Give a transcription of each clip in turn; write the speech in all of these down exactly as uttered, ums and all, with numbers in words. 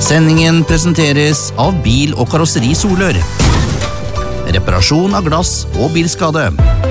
Sendingen presenteres av Bil- og Karosseri Solør. Reparasjon av glass og bilskade.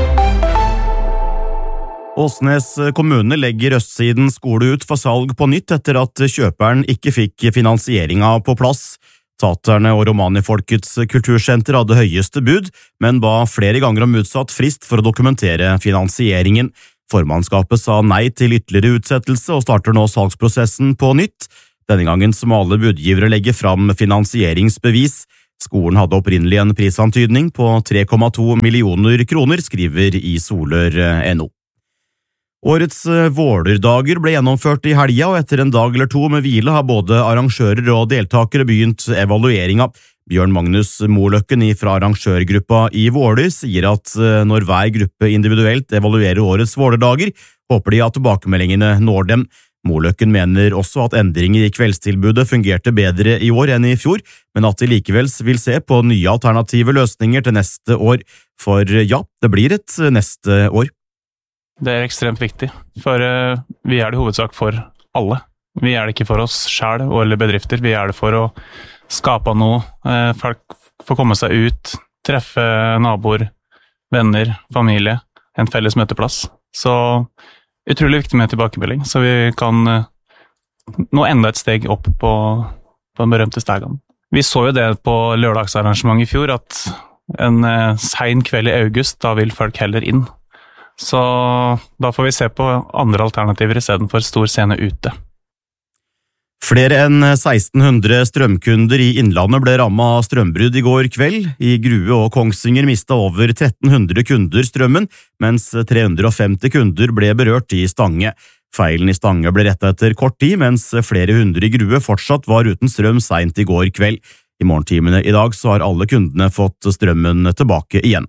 Åsnes kommune legger Østsiden skole ut for salg på nytt etter at kjøperen ikke fikk finansieringa på plass. Taterne og Romanifolkets kultursenter hadde høyeste bud, men ba flere ganger om utsatt frist for å dokumentere finansieringen. Formannskapet sa nei til ytterligere utsettelse og starter nå salgsprosessen på nytt. Denne gangen må alle budgivere legge fram finansieringsbevis. Skolen hadde opprinnelig en prisantydning på tre komma to millioner kroner, skriver i Solør punktum no. Årets Vålerdager ble gjennomført i helga, og etter en dag eller to med hvile har både arrangører og deltakere begynt evalueringa. Bjørn Magnus Moløkken fra arrangørgruppa i Våler sier at når hver gruppe individuelt evaluerer årets Vålerdager, håper de at tilbakemeldingene når dem. Moløkken mener også at endringer i kveldstilbudet fungerte bedre i år enn i fjor, men at de likevel vil se på nye alternative løsninger til neste år. For ja, det blir et neste år. Det er ekstremt viktig, for uh, vi er det i hovedsak for alle. Vi er det ikke for oss selv eller bedrifter, vi er det for å skape noe. Uh, folk får komme seg ut, treffe naboer, venner, familie, en felles møteplass. Så utrolig viktig med tilbakemelding, så vi kan uh, nå enda et steg opp på, på den berømte stegen. Vi så jo det på lørdagsarrangementet i fjor, at en uh, sen kveld i august, da vil folk heller inn. Så da får vi se på andre alternativer i stedet for stor scene ute. Flere enn seksten hundre strømkunder i Innlandet ble rammet av strømbrudd i går kveld. I Grue og Kongsvinger mistet over tretten hundre kunder strømmen, mens tre hundre femti kunder ble berørt i Stange. Feilen i Stange ble rettet etter kort tid, mens flere hundre i Grue fortsatt var uten strøm sent i går kveld. I morgentimene i dag så har alle kundene fått strømmen tilbake igjen.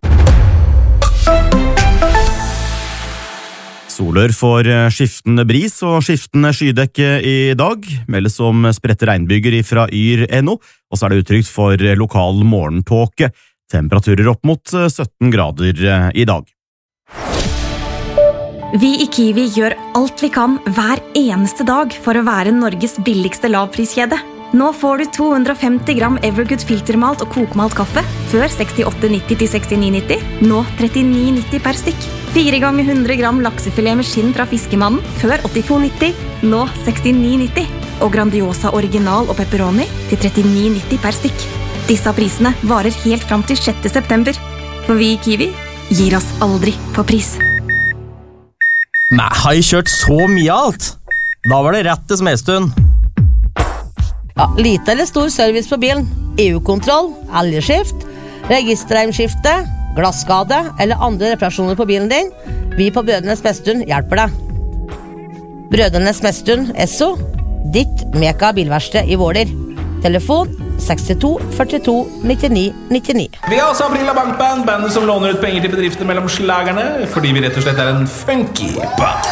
Solør får skiftende bris og skiftende skydekke i dag, meldes om spredte regnbyger fra Yr punktum no, og så er det uttrykt for lokal morgentåke. Temperaturer opp mot sytten grader i dag. Vi i Kiwi gjør alt vi kan hver eneste dag for å være Norges billigste lavpriskjede. Nå får du to hundre femti gram Evergood filtermalt og kokmalt kaffe, før sekstiåtte nitti til sekstini nitti, nå trettini nitti per stykk. Fire ganger hundre gram laksefilet med skinn fra Fiskemannen, før åttito nitti, nå sekstini nitti. Og Grandiosa original og pepperoni til trettini nitti per stykk. Disse prisene varer helt fram til sjette september. For vi i Kiwi gir oss aldri på pris. Nei, har jeg kjørt så mye alt? Da var det rett til Smedstuen. Ja, lite eller stor service på bilen, E U-kontroll, elgskift, registerheimskifte, glasskade eller andre reparasjoner på bilen din. Vi på Brødrenes Smedstuen hjelper deg. Brødrenes Smedstuen, Esso, ditt meka bilverksted i Våler. Telefon sekstito førtito nittini nittini. Vi har også Aprila Bankband, bandet som låner ut penger til bedrifter mellom slagerne, fordi vi rett og slett er en funky band.